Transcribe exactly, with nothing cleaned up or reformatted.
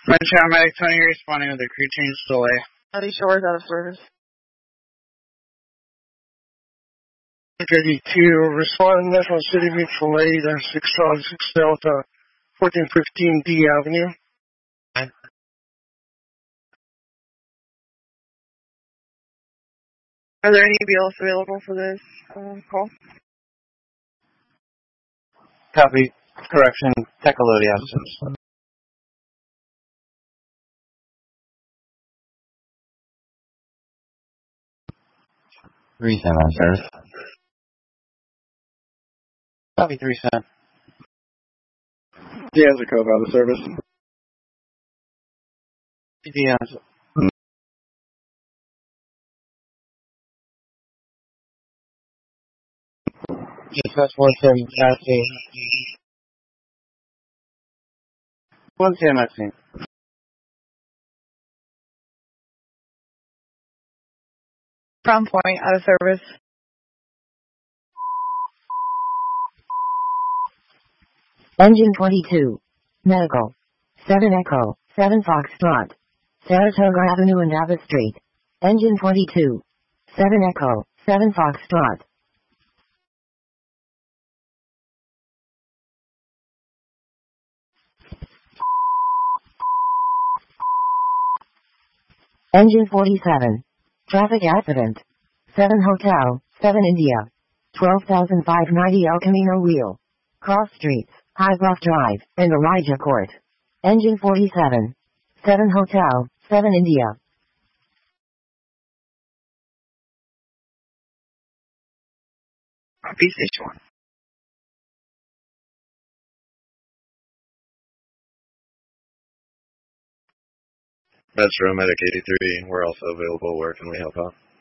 French paramedic Tony responding with a crew change delay. Eddie Shores out of service. thirty-two, responding National City Mutual Aid, six Charlie six Delta, fourteen fifteen D Avenue. Are there any B Ls available for this uh, call? Copy. Correction. Tecolote absence. Three Sam on service. Copy three Sam. Jazz Cove out of service. P D on. Dispatch one seven passing. One Sam passing. From Point out of service. Engine twenty-two. Medical. seven Echo. seven Foxtrot. Saratoga Avenue and Abbott Street. Engine twenty-two. seven Echo. seven Foxtrot. Engine forty-seven. Traffic accident. seven Hotel. seven India. twelve thousand five hundred ninety El Camino Real. Cross Streets, High Bluff Drive, and Elijah Court. Engine forty-seven. seven Hotel. seven India. Copy station one. Metro Medic eighty-three, we're also available. Where can we help out?